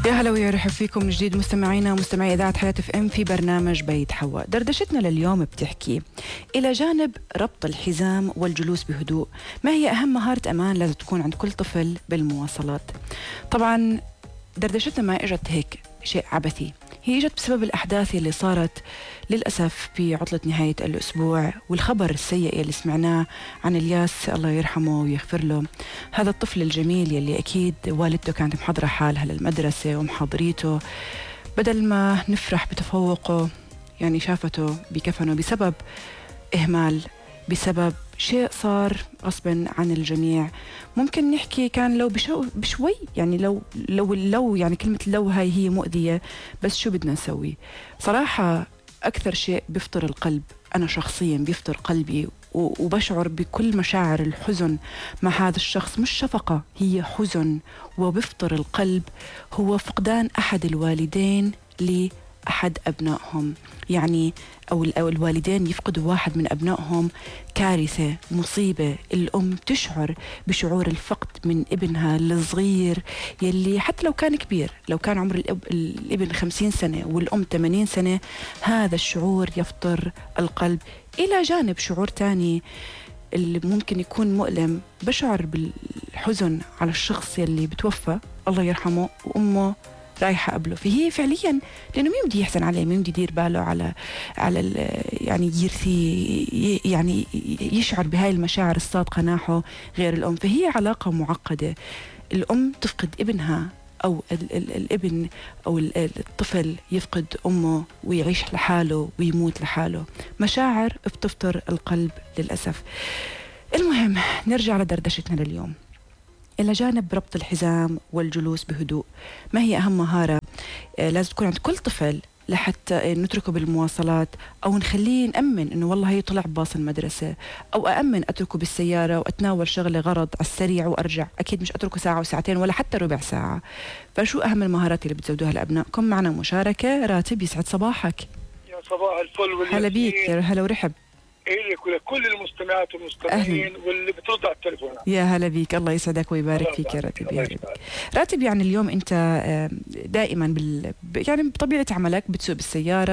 يا هلا ويا رحب فيكم من جديد مستمعينا ومستمعي إذاعة حياة اف ام في برنامج بيت حواء. دردشتنا لليوم بتحكي إلى جانب ربط الحزام والجلوس بهدوء، ما هي أهم مهارة أمان لازم تكون عند كل طفل بالمواصلات؟ طبعا دردشتنا ما إجت هيك شيء عبثي، هي إجت بسبب الأحداث اللي صارت للأسف في عطلة نهاية الأسبوع، والخبر السيء اللي سمعناه عن الياس الله يرحمه ويغفر له. هذا الطفل الجميل يلي أكيد والدته كانت محضرة حالها للمدرسة ومحاضريته، بدل ما نفرح بتفوقه يعني شافته بكفنه بسبب إهمال، بسبب شيء صار غصبا عن الجميع. ممكن نحكي كان لو بشوي يعني لو يعني كلمة لو هاي هي مؤذية، بس شو بدنا نسوي؟ صراحة أكثر شيء بيفطر القلب، أنا شخصيا بيفطر قلبي وبشعر بكل مشاعر الحزن مع هذا الشخص، مش شفقة هي حزن وبيفطر القلب، هو فقدان أحد الوالدين لأحد أبنائهم. يعني أو الوالدين يفقدوا واحد من أبنائهم كارثة، مصيبة. الأم تشعر بشعور الفقد من ابنها الصغير يلي حتى لو كان كبير، لو كان عمر الابن 50 سنة والأم 80 سنة، هذا الشعور يفطر القلب. إلى جانب شعور تاني اللي ممكن يكون مؤلم، بشعر بالحزن على الشخص يلي بتوفى الله يرحمه وأمه رايحة قبله، فهي فعليا لأنه مين بده يحزن عليه، مين بده يدير باله على يعني يرثي، يعني يشعر بهاي المشاعر الصادقة ناحه غير الأم. فهي علاقة معقدة، الأم تفقد ابنها أو الابن أو الطفل يفقد أمه ويعيش لحاله ويموت لحاله، مشاعر بتفطر القلب للأسف. المهم نرجع لدردشتنا لليوم. إلى جانب ربط الحزام والجلوس بهدوء، ما هي أهم مهارة لازم تكون عند كل طفل لحتى نتركه بالمواصلات، أو نخليه نأمن إنه والله هي طلع بباص المدرسة، أو أأمن أتركه بالسيارة وأتناول شغلة غرض على السريع وأرجع، أكيد مش أتركه ساعة وساعتين ولا حتى ربع ساعة. فشو أهم المهارات اللي بتزودوها لأبنائكم؟ معنا مشاركة. راتب يسعد صباحك. يا صباح الفل والياسمين. هلا بيك، هلا ورحب. إليك ولكل المستمعات والمستمعين واللي بترد على التليفون. يا هلا بيك، الله يسعدك ويبارك فيك يا راتب. يا رب. راتب، يعني اليوم انت دائما يعني بطبيعة عملك بتسوق بالسيارة